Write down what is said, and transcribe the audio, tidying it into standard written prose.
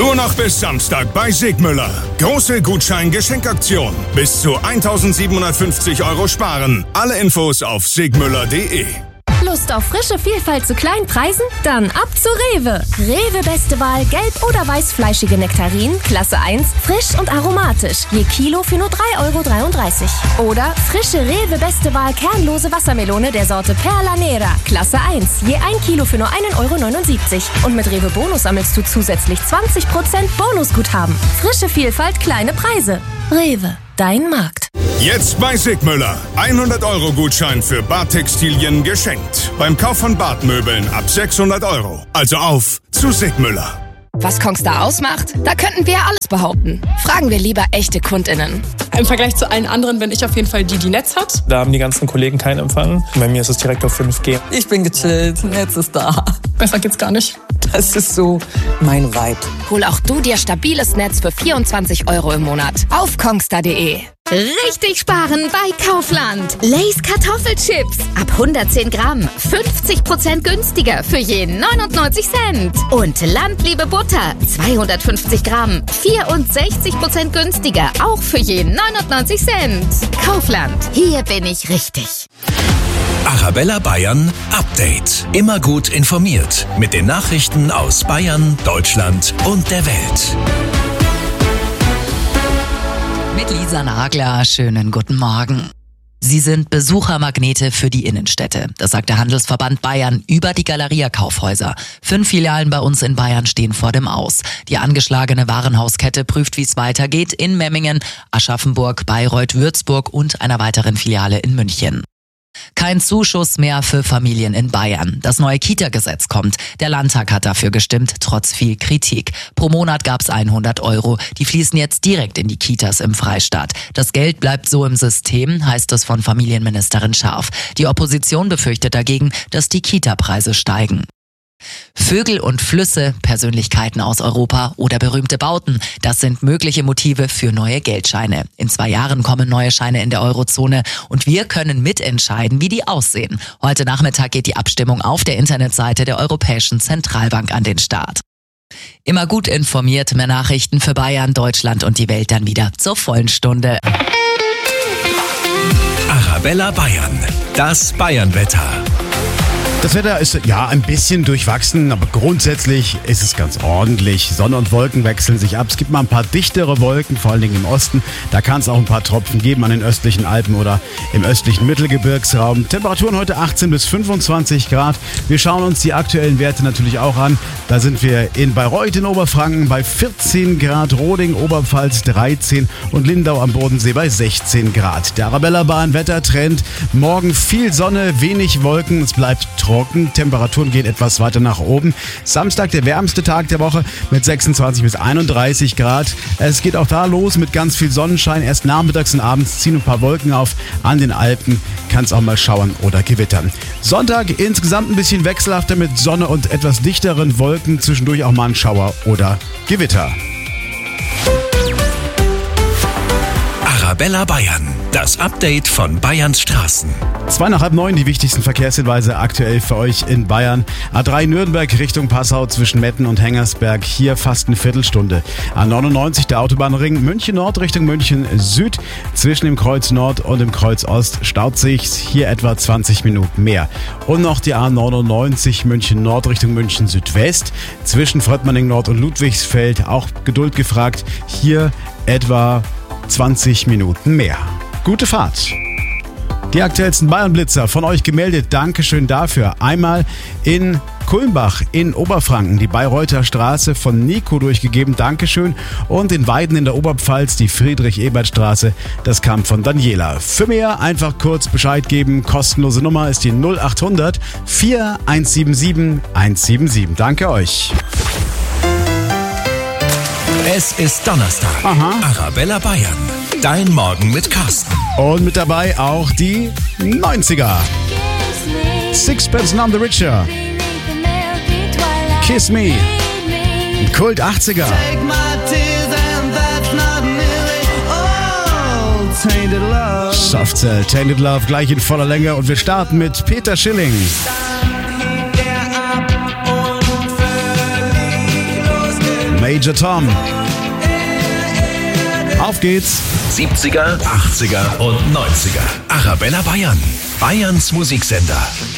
Nur noch bis Samstag bei Sigmüller. Große Gutschein-Geschenkaktion. Bis zu 1.750 € sparen. Alle Infos auf sigmüller.de. Lust auf frische Vielfalt zu kleinen Preisen? Dann ab zu Rewe. Rewe beste Wahl gelb- oder weißfleischige Nektarinen, Klasse 1, frisch und aromatisch. Je Kilo für nur 3,33 € Oder frische Rewe beste Wahl kernlose Wassermelone der Sorte Perla Nera, Klasse 1. Je 1 Kilo für nur 1,79 € Und mit Rewe Bonus sammelst du zusätzlich 20% Bonusguthaben. Frische Vielfalt, kleine Preise. Rewe, dein Markt. Jetzt bei Sigmüller. 100 € Gutschein für Badtextilien geschenkt. Beim Kauf von Badmöbeln ab 600 €. Also auf zu Sigmüller. Was Kongstar ausmacht? Da könnten wir alles behaupten. Fragen wir lieber echte KundInnen. Im Vergleich zu allen anderen bin ich auf jeden Fall die Netz hat. Da haben die ganzen Kollegen keinen Empfang. Bei mir ist es direkt auf 5G. Ich bin gechillt, Netz ist da. Besser geht's gar nicht. Das ist so mein Vibe. Hol auch du dir stabiles Netz für 24 € im Monat. Auf kongstar.de. Richtig sparen bei Kaufland. Lay's Kartoffelchips. Ab 110 Gramm. 50% günstiger für je 99 Cent. Und Landliebe Butter. 250 Gramm. 64% günstiger. Auch für je 99 Cent. Kaufland. Hier bin ich richtig. Arabella Bayern Update. Immer gut informiert mit den Nachrichten aus Bayern, Deutschland und der Welt. Mit Lisa Nagler, schönen guten Morgen. Sie sind Besuchermagnete für die Innenstädte. Das sagt der Handelsverband Bayern über die Galeria Kaufhäuser. 5 Filialen bei uns in Bayern stehen vor dem Aus. Die angeschlagene Warenhauskette prüft, wie es weitergeht in Memmingen, Aschaffenburg, Bayreuth, Würzburg und einer weiteren Filiale in München. Kein Zuschuss mehr für Familien in Bayern. Das neue Kita-Gesetz kommt. Der Landtag hat dafür gestimmt, trotz viel Kritik. Pro Monat gab's 100 €. Die fließen jetzt direkt in die Kitas im Freistaat. Das Geld bleibt so im System, heißt es von Familienministerin Scharf. Die Opposition befürchtet dagegen, dass die Kita-Preise steigen. Vögel und Flüsse, Persönlichkeiten aus Europa oder berühmte Bauten, das sind mögliche Motive für neue Geldscheine. In 2 Jahren kommen neue Scheine in der Eurozone und wir können mitentscheiden, wie die aussehen. Heute Nachmittag geht die Abstimmung auf der Internetseite der Europäischen Zentralbank an den Start. Immer gut informiert, mehr Nachrichten für Bayern, Deutschland und die Welt dann wieder zur vollen Stunde. Arabella Bayern, das Bayernwetter. Das Wetter ist ja ein bisschen durchwachsen, aber grundsätzlich ist es ganz ordentlich. Sonne und Wolken wechseln sich ab. Es gibt mal ein paar dichtere Wolken, vor allen Dingen im Osten. Da kann es auch ein paar Tropfen geben an den östlichen Alpen oder im östlichen Mittelgebirgsraum. Temperaturen heute 18 bis 25 Grad. Wir schauen uns die aktuellen Werte natürlich auch an. Da sind wir in Bayreuth in Oberfranken bei 14 Grad, Roding, Oberpfalz 13 und Lindau am Bodensee bei 16 Grad. Der Arabella-Bahn Wettertrend. Morgen viel Sonne, wenig Wolken. Es bleibt trocken. Temperaturen gehen etwas weiter nach oben. Samstag der wärmste Tag der Woche mit 26 bis 31 Grad. Es geht auch da los mit ganz viel Sonnenschein. Erst nachmittags und abends ziehen ein paar Wolken auf. An den Alpen kann es auch mal schauern oder gewittern. Sonntag insgesamt ein bisschen wechselhafter mit Sonne und etwas dichteren Wolken. Zwischendurch auch mal ein Schauer oder Gewitter. Arabella Bayern, das Update von Bayerns Straßen. 8:02, die wichtigsten Verkehrshinweise aktuell für euch in Bayern. A3 Nürnberg Richtung Passau zwischen Metten und Hengersberg, hier fast eine Viertelstunde. A99 der Autobahnring München Nord Richtung München Süd. Zwischen dem Kreuz Nord und dem Kreuz Ost staut sich's, hier etwa 20 Minuten mehr. Und noch die A99 München Nord Richtung München Südwest. Zwischen Fröttmanning Nord und Ludwigsfeld auch Geduld gefragt, hier etwa 20 Minuten mehr. Gute Fahrt! Die aktuellsten Bayern-Blitzer von euch gemeldet. Dankeschön dafür. Einmal in Kulmbach in Oberfranken, die Bayreuther Straße von Nico durchgegeben. Dankeschön. Und in Weiden in der Oberpfalz, die Friedrich-Ebert-Straße. Das kam von Daniela. Für mehr einfach kurz Bescheid geben. Kostenlose Nummer ist die 0800 4177 177. Danke euch. Es ist Donnerstag. Arabella Bayern. Dein Morgen mit Carsten. Und mit dabei auch die 90er. Sixpence None the Richer. Kiss Me. Kult 80er. Soft Cell, Tainted Love, gleich in voller Länge. Und wir starten mit Peter Schilling. Major Tom. Auf geht's. 70er, 80er und 90er. Arabella Bayern. Bayerns Musiksender.